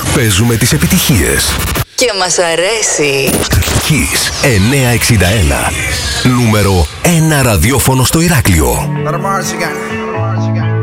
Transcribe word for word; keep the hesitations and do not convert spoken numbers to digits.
Παίζουμε τις επιτυχίες. Και μας αρέσει. Kiss εννιακόσια εξήντα ένα. Νούμερο ένα ραδιόφωνο στο Ηράκλειο. Let 'em march again.